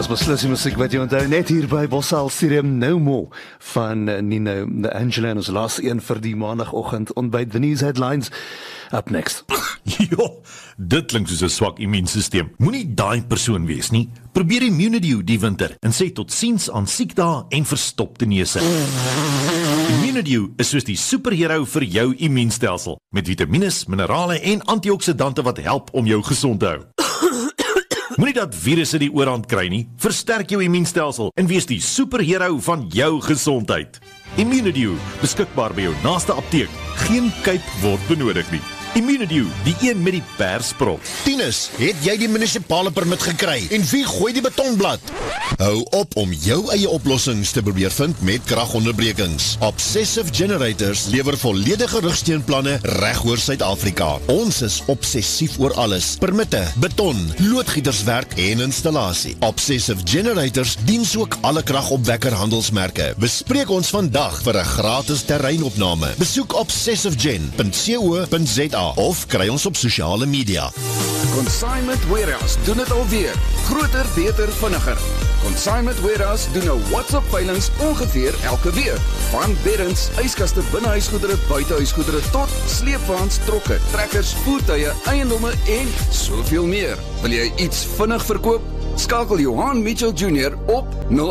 Dis beslis die musiek wat jy onthou net hier by Bossal Stadium No More van Nino Angela en ons laaste een vir die maandagoggend ontbyt. The news headlines up next. Ja, dit klink soos 'n swak immuunstelsel. Moenie daai persoon wees nie. Probeer Immunidew die winter en sê totsiens aan siekdae en verstopte neuse. Immunidew is soos die superhero vir jou immuunstelsel met vitamiene, minerale en antioksidante wat help om jou gesond te hou. Moenie dat virusse die oorhand kry nie. Versterk jou immuunstelsel en wees die superhero van jou gesondheid. Immunidew, beskikbaar by jou naaste apteek. Geen kuip word benodig nie. Immunidew, die een met die persprop. Tinus, het jy die munisipale permit gekry? En wie gooi die betonblad? Hou op om jou eie oplossings te probeer vind met kragonderbrekings. Obsessive Generators lewer volledige rugsteunplanne reg oor Suid-Afrika. Ons is obsessief oor alles. Permitte, beton, loodgieterswerk en installasie. Obsessive Generators diens ook alle kragopwekker handelsmerke. Bespreek ons vandag vir 'n gratis terreinopname. Besoek obsessivegen.co.za of kry ons op sosiale media. Consignment Warehouse doen dit alweer. Groter, beter, vinniger. Consignment Warehouse doen nou WhatsApp veilings ongeveer elke week. Van beddens, yskaste, binnehuisgoedere, buitehuisgoedere tot sleepwaens, trokke, trekkers, voertuie, eiendomme en soveel meer. Wil jy iets vinnig verkoop? Skakel Johan Mitchell Jr. op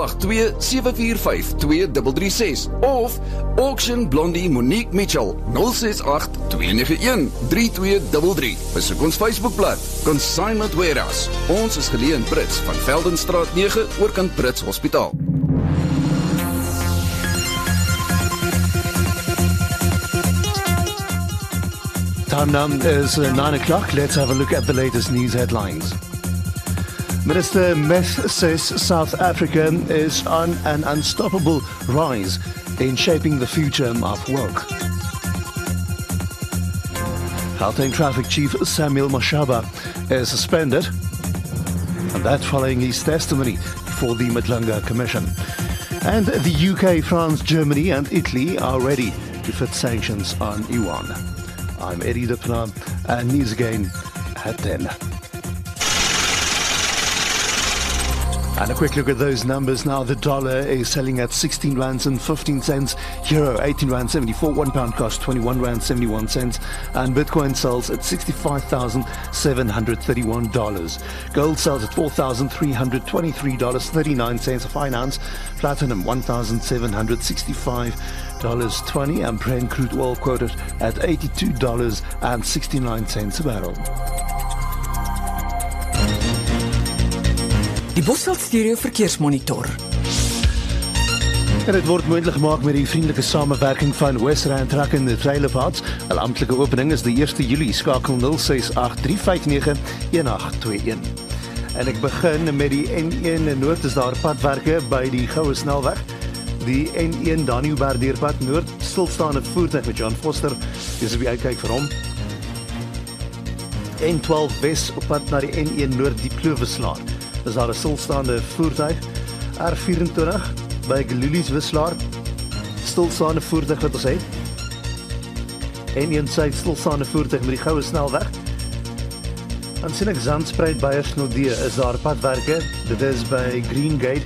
082-745-2336 of Auction Blondie Monique Mitchell 068-291-3233. Besoek ons Facebookblad Consignment Warehouse. Ons is geleë in Brits van Veldenstraat 9 oorkant Brits Hospitaal. Time now is 9 o'clock. Let's have a look at the latest news headlines. Minister Meth says South Africa is on an unstoppable rise in shaping the future of work. Gauteng Traffic Chief Samuel Mashaba is suspended, and that following his testimony before the Madlanga Commission. And the UK, France, Germany and Italy are ready to fit sanctions on Iran. I'm Eddie Dupna, and news again at 10. And a quick look at those numbers now. The dollar is selling at 16 rands and 15 cents. Euro 18 rand 74. £1 cost 21 rand 71 cents. And Bitcoin sells at $65,731. Gold sells at $4,323.39 a fine ounce. Platinum $1,765.20. And Brent crude oil quoted at $82.69 a barrel. Die Bossal Stereo Verkeersmonitor. En dit word moontlik gemaak met die vriendelike samewerking van West Rand Truck and Trailer Parts. Hulle amptelike opening is die 1 Julie. Skakel 068-359-1821. En ek begin met die N1 Noord. Is daar padwerke by die Goue Snelweg. Die N1 Daniëlberg deurpad Noord. Stilstaande voertuig met John Foster. Dis op die uitkyk vir hom. N12 Wes op pad na die N1 Noord die Kloofwisselaar. Is daar 'n stilstaande voertuig. R24 by Gelulies Wisselaar. Stilstaande voertuig wat ons het. N1 Suid stilstaande voertuig met die Goue Snelweg. Dan sien ek Zandspruit Beyers Nodee is daar padwerke. Dit is by Green Gate.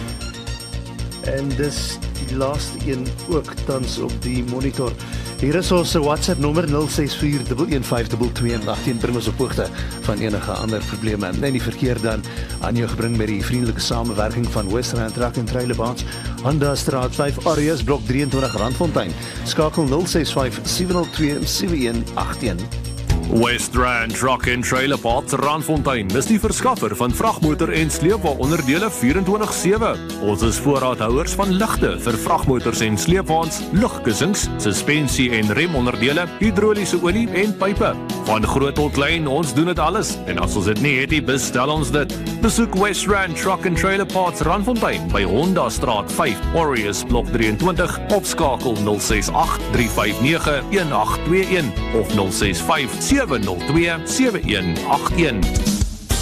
En dis die laaste een ook tans op die monitor. Hier is ons WhatsApp nommer 064-115-2218. Bring ons op hoogte van enige ander probleme. En die verkeer dan aan jou gebring met die vriendelike samewerking van West Rand Truck and Trailer Parts. Honda Straat 5 Arias Blok 23 Randfontein. Skakel 065-702-7181. West Rand Truck and Trailer Parts Randfontein is die verskaffer van vragmotor en sleepwa-onderdele 24/7. Ons is voorraadhouers van ligte vir vragmotors en sleepwaens, lugkussings, suspensie en remonderdele, hidroliese olie en pype. Van groot tot klein, ons doen dit alles. En as ons dit nie het, bestel ons dit. Besoek West Rand Truck and Trailer Parts Randfontein by Honda Straat 5 Arias Blok 23 of skakel 068-359-1821 of 065-702-7181.